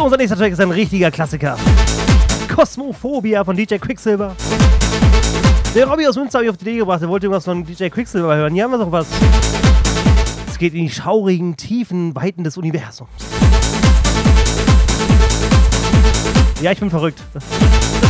So, unser nächster Track ist ein richtiger Klassiker. Cosmophobia von DJ Quicksilver. Der Robby aus Münster habe ich auf die Idee gebracht, er wollte irgendwas von DJ Quicksilver hören. Hier haben wir doch was. Es geht in die schaurigen, tiefen Weiten des Universums. Ja, ich bin verrückt.